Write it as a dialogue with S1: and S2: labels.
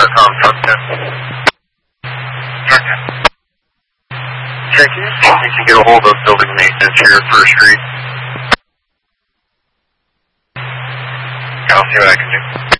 S1: Intercom, truck 10. Truck 10. Check, can you see if you can get a hold of building maintenance here at First Street? I'll see what I can do.